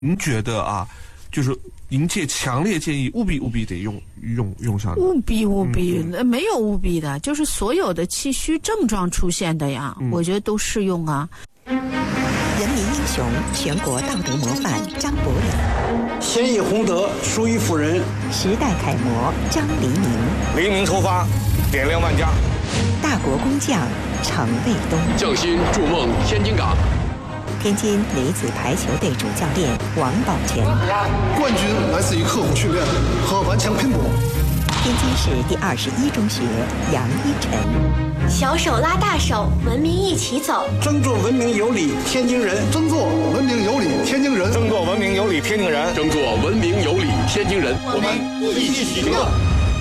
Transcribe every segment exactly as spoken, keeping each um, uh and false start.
您觉得啊，就是您界强烈建议务必务必得用用用上的。 务必务必、 嗯、 没有务必的，就是所有的气虚症状出现的呀，嗯、我觉得都适用啊。 人民英雄、全国道德模范张伯礼， 先以弘德淑于妇人， 时代楷模张黎明， 黎明出发，点亮万家。 大国工匠程卫东， 匠心筑梦天津港。 天津女子排球队主教练王宝全， 冠军来自于刻苦训练和顽强拼搏。 天津市第二十一中学杨一晨， 小手拉大手，文明一起走。 争做文明有礼天津人， 争做文明有礼天津人， 争做文明有礼天津人， 争做文明有礼天津人。 我们一起行动。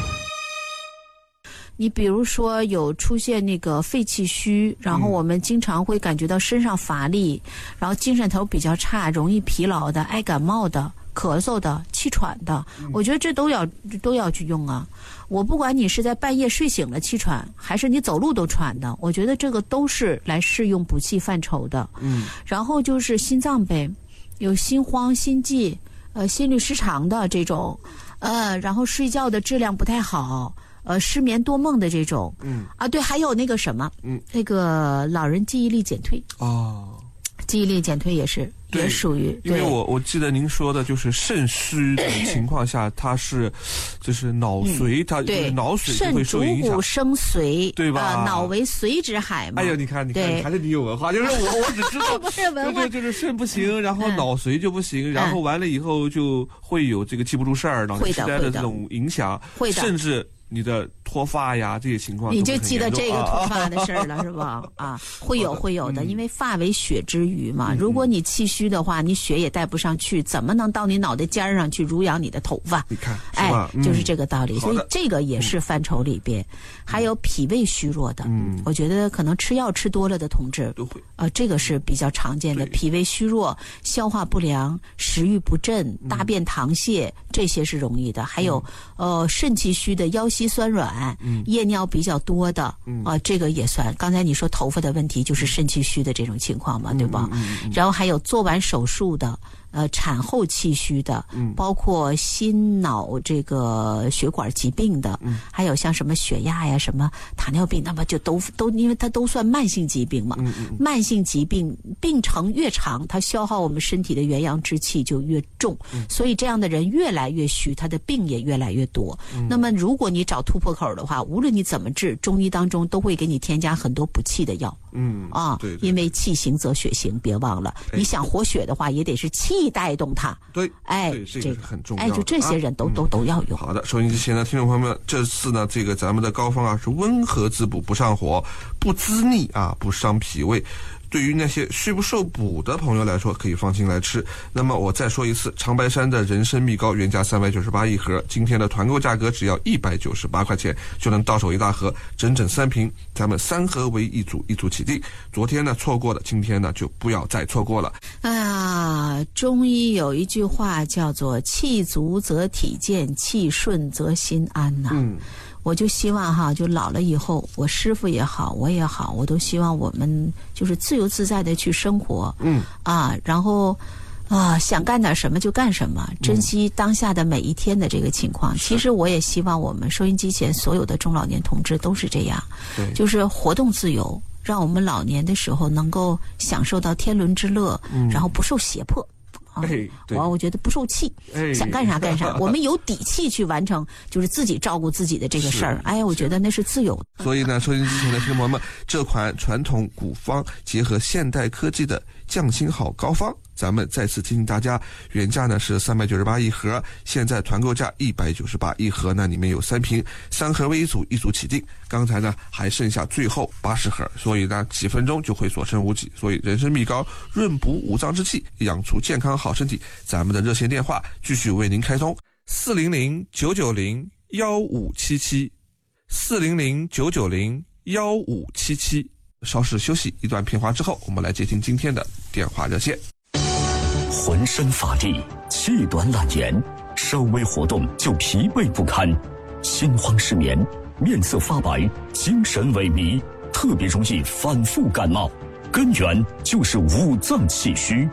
你比如说有出现那个肺气虚，然后我们经常会感觉到身上乏力，然后精神头比较差，容易疲劳的，爱感冒的，咳嗽的，气喘的，我觉得这都要都要去用啊。我不管你是在半夜睡醒了气喘，还是你走路都喘的，我觉得这个都是来适用补气范畴的。嗯，然后就是心脏呗，有心慌、心悸、呃心律失常的这种，呃，然后睡觉的质量不太好。呃，失眠多梦的这种，嗯啊，对，还有那个什么，嗯，那个老人记忆力减退哦，记忆力减退也是也属于， 因为我我记得您说的就是肾虚的情况下，它是就是脑髓，嗯、它就是脑髓就会受影响， 肾主骨生髓， 对吧？ 啊、脑为髓之海嘛。 哎呀，你看，你看，还是你有文化，就是我我只知道不是文化， 就就是肾不行，然后脑髓就不行，嗯、然后完了以后就会有这个记不住事儿、脑年痴呆的这种影响， 会的， 甚至。你的脱发呀，这些情况你就记得这个脱发的事儿了，是吧？啊，会有会有的，因为发为血之余嘛。如果你气虚的话，你血也带不上去，怎么能到你脑袋尖上去濡养你的头发？ 你看， 哎，就是这个道理。所以这个也是范畴里边，还有脾胃虚弱的，嗯，我觉得可能吃药吃多了的同志都会啊，这个是比较常见的，脾胃虚弱、消化不良、食欲不振、大便溏泻，这些是容易的。还有呃肾气虚的腰膝酸软。嗯，夜尿比较多的，嗯、啊，这个也算。刚才你说头发的问题，就是肾气虚的这种情况嘛，嗯、对吧？嗯嗯嗯、然后还有做完手术的，呃，产后气虚的，嗯、包括心脑这个血管疾病的，嗯、还有像什么血压呀、什么糖尿病，那么就都都，因为它都算慢性疾病嘛。嗯嗯、慢性疾病病程越长，它消耗我们身体的元阳之气就越重，嗯、所以这样的人越来越虚，他的病也越来越多。嗯、那么如果你找突破口的话，无论你怎么治，中医当中都会给你添加很多补气的药。嗯啊，对对，因为气行则血行，别忘了，哎、你想活血的话，也得是气带动它。 对， 哎， 对这个是很重要的。 哎，就这些人都、啊、都都要用。 好的，收音机前的听众朋友们，这次呢，这个咱们的膏方啊是温和滋补，不上火，不滋腻啊，不伤脾胃。对于那些虚不受补的朋友来说，可以放心来吃。那么我再说一次，长白山的人参蜜膏原价三百九十八一盒，今天的团购价格只要一百九十八块钱就能到手一大盒，整整三瓶，咱们三合为一组，一组起订。昨天呢错过了，今天呢就不要再错过了。 哎呀，中医有一句话叫做气足则体健，气顺则心安呐、啊。嗯。我就希望哈，就老了以后，我师父也好，我也好，我都希望我们就是自由自在的去生活，嗯啊，然后啊想干点什么就干什么，珍惜当下的每一天的这个情况。嗯、其实我也希望我们收音机前所有的中老年同志都是这样，对，就是活动自由，让我们老年的时候能够享受到天伦之乐，嗯、然后不受胁迫。啊，我我觉得不受气，哎、想干啥干啥，我们有底气去完成，就是自己照顾自己的这个事儿。哎，我觉得那是自由的。 所以呢，收音机前的听众朋友们，这款传统古方结合现代科技的匠心好膏方，咱们再次提醒大家，原价呢是三百九十八一盒，现在团购价一百九十八一盒呢，里面有三瓶，三盒为一组，一组起订。刚才呢还剩下最后八十盒，所以呢几分钟就会所剩无几。所以人参蜜膏润补五脏之气，养出健康好身体。咱们的热线电话继续为您开通：四零零九九零幺五七七，四零零九九零幺五七七。稍事休息一段片花之后，我们来接听今天的电话热线。 浑身乏力，气短懒言，稍微活动就疲惫不堪，心慌失眠，面色发白，精神萎靡，特别容易反复感冒，根源就是五脏气虚。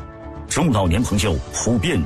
中老年朋友普遍